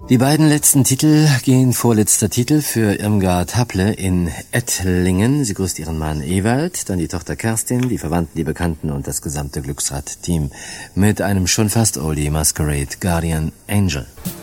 Die beiden letzten Titel gehen vorletzter Titel für Irmgard Haple in Ettlingen. Sie grüßt ihren Mann Ewald, dann die Tochter Kerstin, die Verwandten, die Bekannten und das gesamte Glücksrad-Team mit einem schon fast Oldie Masquerade Guardian Angel.